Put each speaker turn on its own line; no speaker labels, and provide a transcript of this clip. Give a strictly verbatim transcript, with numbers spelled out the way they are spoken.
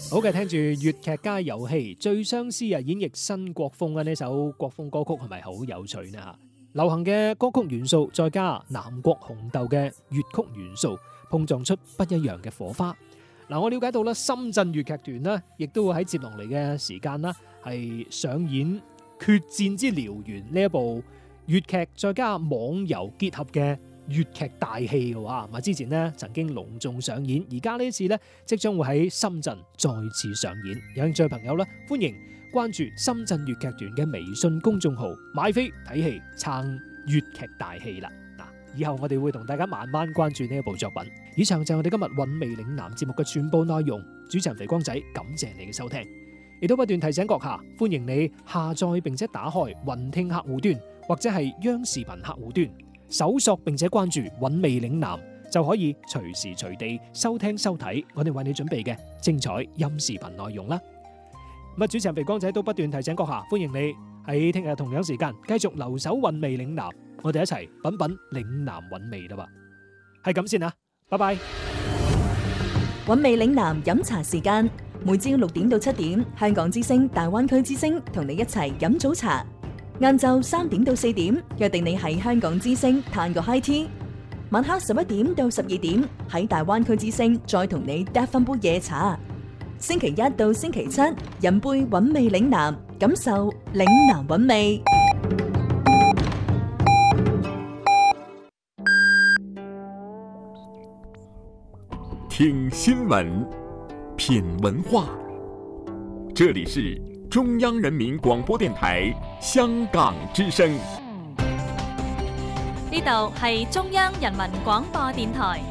好嘅，聽住粵劇家遊戲最相思啊，演繹新國風啊，呢首國風歌曲係咪好有趣呢？吓，流行嘅歌曲元素再加南國紅豆嘅粵曲元素，碰撞出不一樣嘅火花。嗱，我了解到啦，深圳粵劇團呢，亦都會喺接落嚟嘅時間啦，係上演《決戰之燎原》呢一部粵劇再加網遊結合嘅粵劇大戲嘅話，咁之前呢曾經隆重上演，而家呢次呢即將會喺深圳再次上演。有興趣嘅朋友呢，歡迎關注深圳粵劇團嘅微信公眾號，買飛睇戲撐粵劇大戲啦。嗱，以後我哋會同大家慢慢關注呢一部作品。以上就係我哋今日韻味嶺南節目嘅全部內容。主持人肥光仔，感謝你嘅收聽，亦都不斷提醒閣下，歡迎你下載並且打開雲聽客戶端或者係央視頻客戶端。搜索並且關注韻味嶺南，就可以隨時隨地收聽收睇我哋為你準備嘅精彩音視頻內容啦。咁啊，主持人肥光仔都不斷提醒閣下，歡迎你喺聽日同樣時間繼續留守韻味嶺南，我哋一齊品品嶺南韻味啦。係咁先啦，拜拜。
韻味嶺南飲茶時間，每朝六點到七點，香港之聲、大灣區之聲同你一齊飲早茶。晏晝三點到四點，約定你喺香港之聲嘆個 high tea。晚黑十一點到十二點，喺大灣區之聲再同你嗒翻杯夜茶。星期一到星期七，飲杯韻味嶺南，感受嶺南韻味。
聽新聞，品文化，這裡是中央人民廣播電台香港之聲。
呢度係中央人民廣播電台。